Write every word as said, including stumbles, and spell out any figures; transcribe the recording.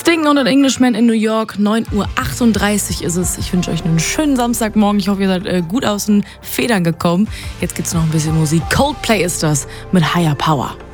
Sting und ein Englishman in New York. neun Uhr achtunddreißig ist es. Ich wünsche euch einen schönen Samstagmorgen. Ich hoffe, ihr seid äh, gut aus den Federn gekommen. Jetzt gibt's noch ein bisschen Musik. Coldplay ist das mit Higher Power.